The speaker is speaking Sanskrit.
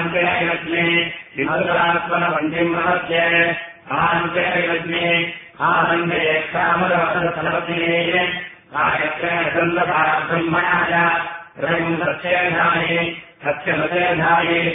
विमलात्मनवन्दिम् महत्ये आन्तेयज्ञे आनन्दयेक्षामरवसनसलपतिनेय आयत्रेण ब्रह्मणाय रविम् सत्यधाये सत्यमतेधाये